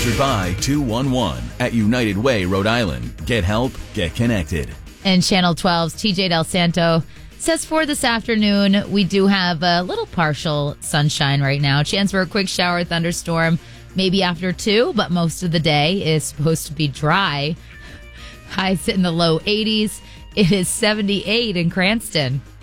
Sponsored by 211 at United Way, Rhode Island. Get help, get connected. And Channel 12's TJ Del Santo says for this afternoon, we do have a little partial sunshine right now. Chance for a quick shower thunderstorm, maybe after 2, but most of the day is supposed to be dry. Highs in the low 80s. It is 78 in Cranston.